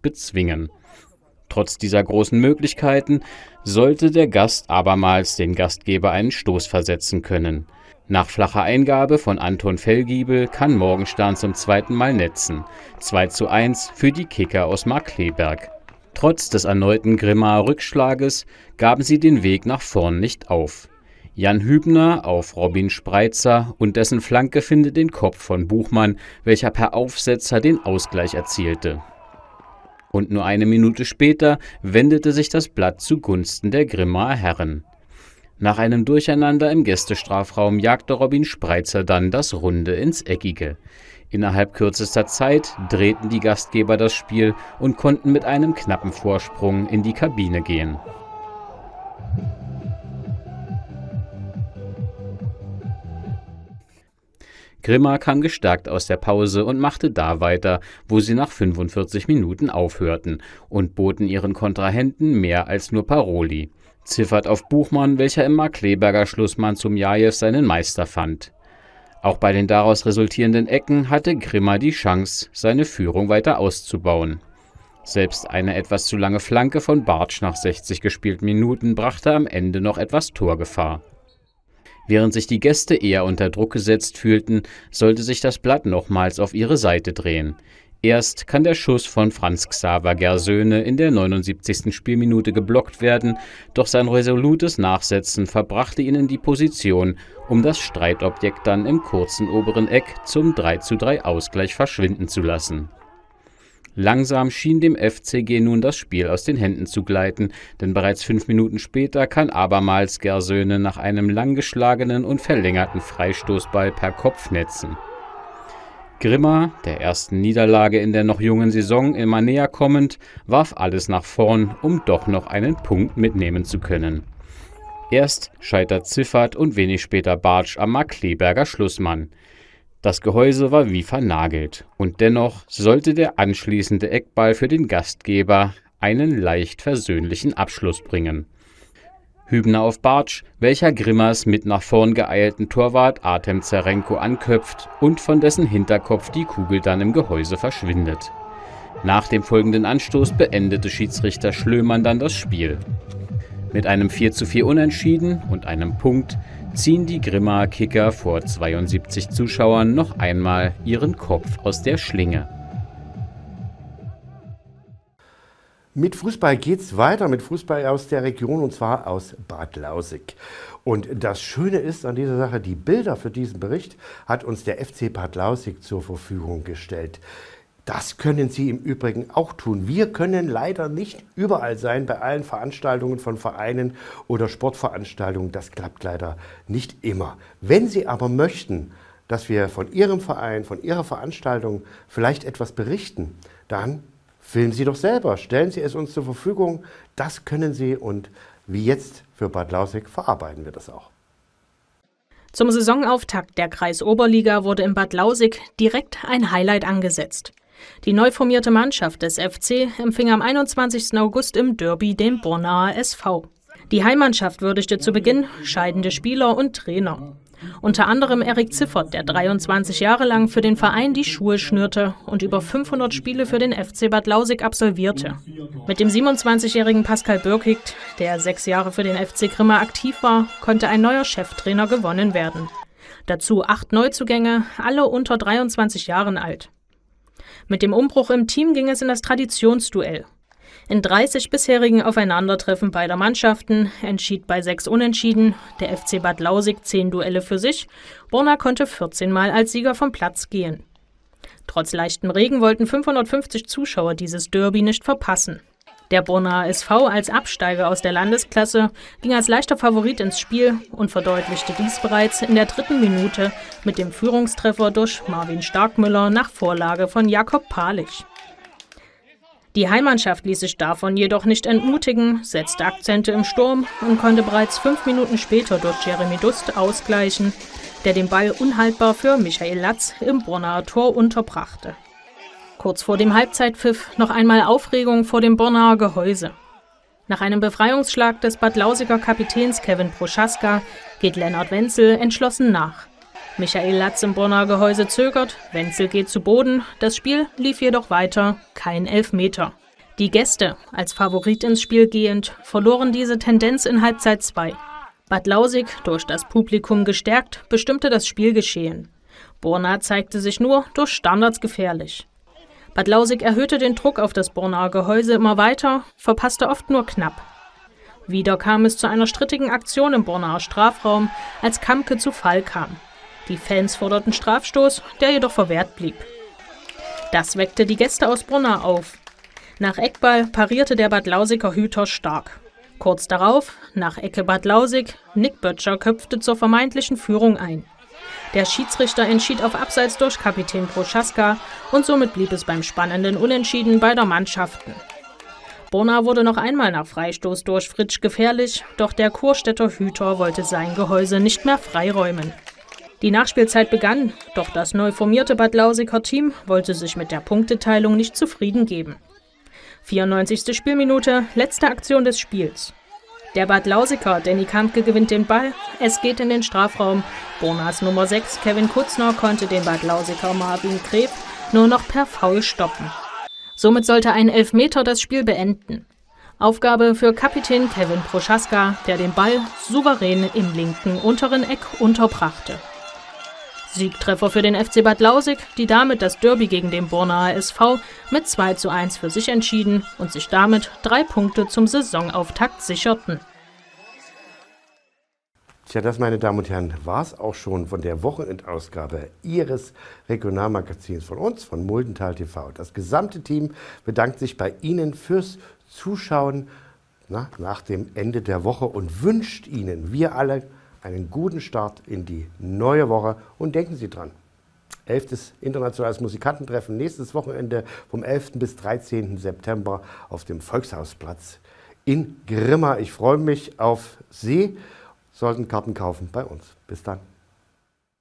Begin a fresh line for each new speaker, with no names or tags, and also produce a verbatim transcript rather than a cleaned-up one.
bezwingen. Trotz dieser großen Möglichkeiten sollte der Gast abermals den Gastgeber einen Stoß versetzen können. Nach flacher Eingabe von Anton Fellgiebel kann Morgenstern zum zweiten Mal netzen. zwei zu eins für die Kicker aus Markkleeberg. Trotz des erneuten Grimmaer Rückschlages gaben sie den Weg nach vorn nicht auf. Jan Hübner auf Robin Spreitzer und dessen Flanke findet den Kopf von Buchmann, welcher per Aufsetzer den Ausgleich erzielte. Und nur eine Minute später wendete sich das Blatt zugunsten der Grimmaer Herren. Nach einem Durcheinander im Gästestrafraum jagte Robin Spreitzer dann das Runde ins Eckige. Innerhalb kürzester Zeit drehten die Gastgeber das Spiel und konnten mit einem knappen Vorsprung in die Kabine gehen. Grimma kam gestärkt aus der Pause und machte da weiter, wo sie nach fünfundvierzig Minuten aufhörten, und boten ihren Kontrahenten mehr als nur Paroli. Ziffert auf Buchmann, welcher im Markkleeberger Schlussmann Zumjajew seinen Meister fand. Auch bei den daraus resultierenden Ecken hatte Grimma die Chance, seine Führung weiter auszubauen. Selbst eine etwas zu lange Flanke von Bartsch nach sechzig gespielten Minuten brachte am Ende noch etwas Torgefahr. Während sich die Gäste eher unter Druck gesetzt fühlten, sollte sich das Blatt nochmals auf ihre Seite drehen. Erst kann der Schuss von Franz Xaver Gersöhne in der neunundsiebzigsten Spielminute geblockt werden, doch sein resolutes Nachsetzen verbrachte ihn in die Position, um das Streitobjekt dann im kurzen oberen Eck zum drei zu drei Ausgleich verschwinden zu lassen. Langsam schien dem F C G nun das Spiel aus den Händen zu gleiten, denn bereits fünf Minuten später kann abermals Gersöhne nach einem langgeschlagenen und verlängerten Freistoßball per Kopf netzen. Grimma, der ersten Niederlage in der noch jungen Saison immer näher kommend, warf alles nach vorn, um doch noch einen Punkt mitnehmen zu können. Erst scheitert Ziffert und wenig später Bartsch am Markkleeberger Schlussmann. Das Gehäuse war wie vernagelt, und dennoch sollte der anschließende Eckball für den Gastgeber einen leicht versöhnlichen Abschluss bringen. Hübner auf Bartsch, welcher Grimmas mit nach vorn geeilten Torwart Artem Zerenko anköpft und von dessen Hinterkopf die Kugel dann im Gehäuse verschwindet. Nach dem folgenden Anstoß beendete Schiedsrichter Schlömann dann das Spiel. Mit einem vier zu vier Unentschieden und einem Punkt ziehen die Grimmaer Kicker vor zweiundsiebzig Zuschauern noch einmal ihren Kopf aus der Schlinge.
Mit Fußball geht's weiter, mit Fußball aus der Region, und zwar aus Bad Lausick. Und das Schöne ist an dieser Sache, die Bilder für diesen Bericht hat uns der F C Bad Lausick zur Verfügung gestellt. Das können Sie im Übrigen auch tun. Wir können leider nicht überall sein bei allen Veranstaltungen von Vereinen oder Sportveranstaltungen. Das klappt leider nicht immer. Wenn Sie aber möchten, dass wir von Ihrem Verein, von Ihrer Veranstaltung vielleicht etwas berichten, dann filmen Sie doch selber, stellen Sie es uns zur Verfügung. Das können Sie, und wie jetzt für Bad Lausick verarbeiten wir das auch.
Zum Saisonauftakt der Kreisoberliga wurde in Bad Lausick direkt ein Highlight angesetzt. Die neu formierte Mannschaft des F C empfing am einundzwanzigsten August im Derby den Bornaer S V. Die Heimmannschaft würdigte zu Beginn scheidende Spieler und Trainer. Unter anderem Erik Ziffert, der dreiundzwanzig Jahre lang für den Verein die Schuhe schnürte und über fünfhundert Spiele für den F C Bad Lausick absolvierte. Mit dem siebenundzwanzigjährigen Pascal Birkigt, der sechs Jahre für den F C Grimma aktiv war, konnte ein neuer Cheftrainer gewonnen werden. Dazu acht Neuzugänge, alle unter dreiundzwanzig Jahren alt. Mit dem Umbruch im Team ging es in das Traditionsduell. In dreißig bisherigen Aufeinandertreffen beider Mannschaften entschied bei sechs Unentschieden der F C Bad Lausick zehn Duelle für sich. Borna konnte vierzehn Mal als Sieger vom Platz gehen. Trotz leichtem Regen wollten fünfhundertfünfzig Zuschauer dieses Derby nicht verpassen. Der Bornaer S V als Absteiger aus der Landesklasse ging als leichter Favorit ins Spiel und verdeutlichte dies bereits in der dritten Minute mit dem Führungstreffer durch Marvin Starkmüller nach Vorlage von Jakob Palich. Die Heimmannschaft ließ sich davon jedoch nicht entmutigen, setzte Akzente im Sturm und konnte bereits fünf Minuten später durch Jeremy Dust ausgleichen, der den Ball unhaltbar für Michael Latz im Bornaer Tor unterbrachte. Kurz vor dem Halbzeitpfiff noch einmal Aufregung vor dem Bornaer Gehäuse. Nach einem Befreiungsschlag des Bad Lausicker Kapitäns Kevin Proschaska geht Lennart Wenzel entschlossen nach. Michael Latz im Bornaer Gehäuse zögert, Wenzel geht zu Boden, das Spiel lief jedoch weiter, kein Elfmeter. Die Gäste, als Favorit ins Spiel gehend, verloren diese Tendenz in Halbzeit zwei. Bad Lausick, durch das Publikum gestärkt, bestimmte das Spielgeschehen. Borna zeigte sich nur durch Standards gefährlich. Bad Lausick erhöhte den Druck auf das Bornaer Gehäuse immer weiter, verpasste oft nur knapp. Wieder kam es zu einer strittigen Aktion im Bornaer Strafraum, als Kamke zu Fall kam. Die Fans forderten Strafstoß, der jedoch verwehrt blieb. Das weckte die Gäste aus Borna auf. Nach Eckball parierte der Bad Lausicker Hüter stark. Kurz darauf, nach Ecke Bad Lausick, Nick Böttcher köpfte zur vermeintlichen Führung ein. Der Schiedsrichter entschied auf Abseits durch Kapitän Prochaska und somit blieb es beim spannenden Unentschieden beider Mannschaften. Borna wurde noch einmal nach Freistoß durch Fritsch gefährlich, doch der Kurstädter Hüter wollte sein Gehäuse nicht mehr freiräumen. Die Nachspielzeit begann, doch das neu formierte Bad Lausicker Team wollte sich mit der Punkteteilung nicht zufrieden geben. vierundneunzigste Spielminute, letzte Aktion des Spiels. Der Bad Lausicker Danny Kamke gewinnt den Ball, es geht in den Strafraum. Bornas Nummer sechs Kevin Kutzner konnte den Bad Lausicker Marvin Greb nur noch per Foul stoppen. Somit sollte ein Elfmeter das Spiel beenden. Aufgabe für Kapitän Kevin Prochaska, der den Ball souverän im linken unteren Eck unterbrachte. Siegtreffer für den F C Bad Lausick, die damit das Derby gegen den Bornaer S V mit zwei zu eins für sich entschieden und sich damit drei Punkte zum Saisonauftakt sicherten.
Tja, das, meine Damen und Herren, war es auch schon von der Wochenendausgabe Ihres Regionalmagazins von uns, von Muldental T V. Das gesamte Team bedankt sich bei Ihnen fürs Zuschauen na, nach dem Ende der Woche und wünscht Ihnen, wir alle, einen guten Start in die neue Woche. Und denken Sie dran, elftes Internationales Musikantentreffen nächstes Wochenende vom elften bis dreizehnten September auf dem Volkshausplatz in Grimma. Ich freue mich auf Sie. Sollten Karten kaufen bei uns. Bis dann.